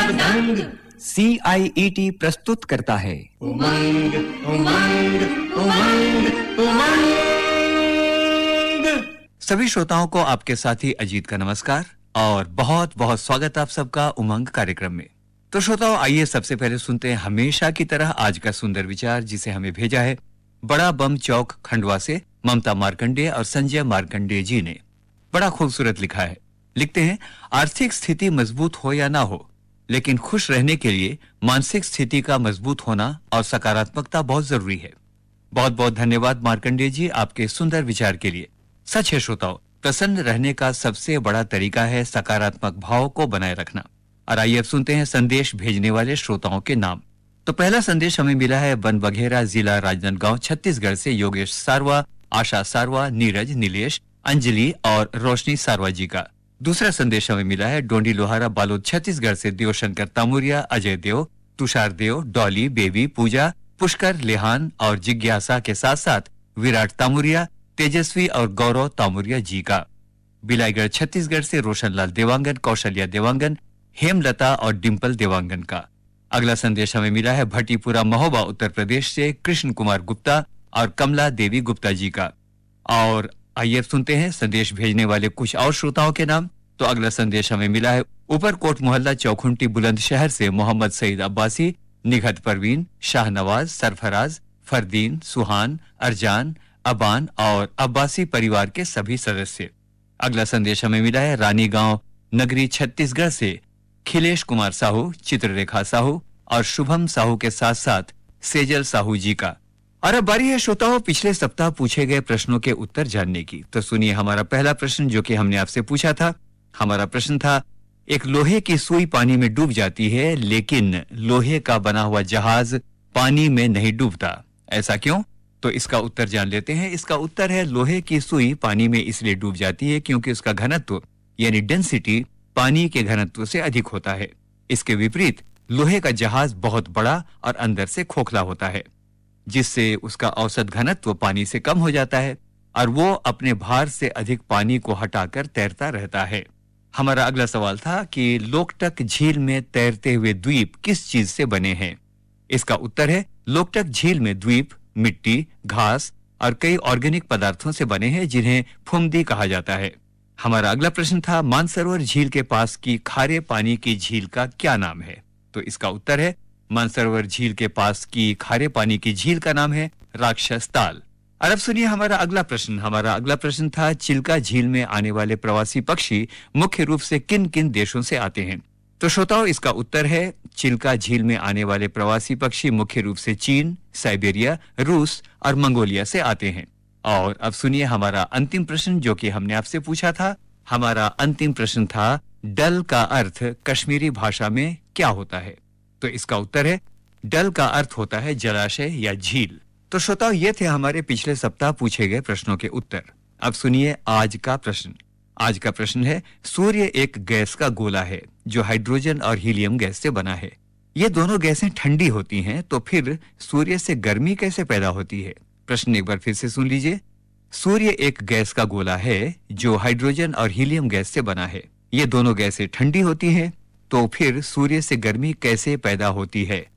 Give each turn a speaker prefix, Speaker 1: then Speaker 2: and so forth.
Speaker 1: मृदंग।
Speaker 2: CIET प्रस्तुत करता है
Speaker 1: उमंग उमंग उमंग उमंग।
Speaker 2: सभी श्रोताओं को आपके साथी अजीत का नमस्कार और बहुत बहुत स्वागत आप सबका उमंग कार्यक्रम में। तो श्रोताओं, आइए सबसे पहले सुनते हैं हमेशा की तरह आज का सुंदर विचार, जिसे हमें भेजा है बड़ा बम चौक खंडवा से ममता मार्कंडेय और संजय मार्कंडेय जी ने। बड़ा खूबसूरत लिखा है। लिखते हैं, आर्थिक स्थिति मजबूत हो या ना हो, लेकिन खुश रहने के लिए मानसिक स्थिति का मजबूत होना और सकारात्मकता बहुत जरूरी है। बहुत बहुत धन्यवाद मार्कंडेय जी आपके सुंदर विचार के लिए। सच है श्रोताओं, प्रसन्न रहने का सबसे बड़ा तरीका है सकारात्मक भाव को बनाए रखना। और आइए अब सुनते हैं संदेश भेजने वाले श्रोताओं के नाम। तो पहला संदेश हमें मिला है बनबघेरा, जिला राजनांदगांव, छत्तीसगढ़ से योगेश सारवा, आशा सारवा, नीरज, नीलेश, अंजलि और रोशनी सारवा जी का। दूसरा संदेश हमें मिला है डोंडी लोहारा, बालोद, छत्तीसगढ़ से देवशंकर तामुरिया, अजय देव, तुषार देव, डॉली, बेबी, पूजा, पुष्कर, लेहान और जिज्ञासा के साथ साथ विराट तामुरिया, तेजस्वी और गौरव तामुरिया जी का। बिलाईगढ़, छत्तीसगढ़ से रोशनलाल देवांगन, कौशल्या देवांगन, हेमलता और डिम्पल देवांगन का। अगला संदेश हमें मिला है भट्टीपुरा, महोबा, उत्तर प्रदेश से कृष्ण कुमार गुप्ता और कमला देवी गुप्ता जी का। और आइए सुनते हैं संदेश भेजने वाले कुछ और श्रोताओं के नाम। तो अगला संदेश हमें मिला है ऊपरकोट मोहल्ला, चौखुंटी, बुलंदशहर से मोहम्मद सईद अब्बासी, निघत परवीन, शाहनवाज, सरफराज, फरदीन, सुहान, अरजान, अबान और अब्बासी परिवार के सभी सदस्य। अगला संदेश हमें मिला है रानीगांव नगरी, छत्तीसगढ़ से खिलेश कुमार साहू, चित्ररेखा साहू और शुभम साहू के साथ साथ सेजल साहू जी का। और अब बारी है श्रोताओं पिछले सप्ताह पूछे गए प्रश्नों के उत्तर जानने की। तो सुनिए हमारा पहला प्रश्न जो कि हमने आपसे पूछा था। हमारा प्रश्न था, एक लोहे की सुई पानी में डूब जाती है, लेकिन लोहे का बना हुआ जहाज पानी में नहीं डूबता, ऐसा क्यों? तो इसका उत्तर जान लेते हैं। इसका उत्तर है, लोहे की सुई पानी में इसलिए डूब जाती है क्योंकि उसका घनत्व यानी डेंसिटी पानी के घनत्व से अधिक होता है। इसके विपरीत लोहे का जहाज बहुत बड़ा और अंदर से खोखला होता है, जिससे उसका औसत घनत्व पानी से कम हो जाता है और वो अपने भार से अधिक पानी को हटाकर तैरता रहता है। हमारा अगला सवाल था कि लोकटक झील में तैरते हुए द्वीप किस चीज से बने हैं? इसका उत्तर है, लोकटक झील में द्वीप मिट्टी, घास और कई ऑर्गेनिक पदार्थों से बने हैं, जिन्हें फुमदी कहा जाता है। हमारा अगला प्रश्न था, मानसरोवर झील के पास की खारे पानी की झील का क्या नाम है? तो इसका उत्तर है, मानसरोवर झील के पास की खारे पानी की झील का नाम है राक्षस ताल। और अब सुनिए हमारा अगला प्रश्न। हमारा अगला प्रश्न था, चिल्का झील में आने वाले प्रवासी पक्षी मुख्य रूप से किन किन देशों से आते हैं? तो श्रोताओं, इसका उत्तर है, चिल्का झील में आने वाले प्रवासी पक्षी मुख्य रूप से चीन, साइबेरिया, रूस और मंगोलिया से आते हैं। और अब सुनिए हमारा अंतिम प्रश्न जो कि हमने आपसे पूछा था। हमारा अंतिम प्रश्न था, डल का अर्थ कश्मीरी भाषा में क्या होता है? तो इसका उत्तर है, डल का अर्थ होता है जलाशय या झील। तो श्रोताओ, ये थे हमारे पिछले सप्ताह पूछे गए प्रश्नों के उत्तर। अब सुनिए आज का प्रश्न। आज का प्रश्न है, सूर्य एक गैस का गोला है जो हाइड्रोजन और हीलियम गैस से बना है। ये दोनों गैसें ठंडी होती हैं, तो फिर सूर्य से गर्मी कैसे पैदा होती है? प्रश्न एक बार फिर से सुन लीजिए। सूर्य एक गैस का गोला है जो हाइड्रोजन और हीलियम गैस से बना है। ये दोनों गैसें ठंडी होती हैं, तो फिर सूर्य से गर्मी कैसे पैदा होती है?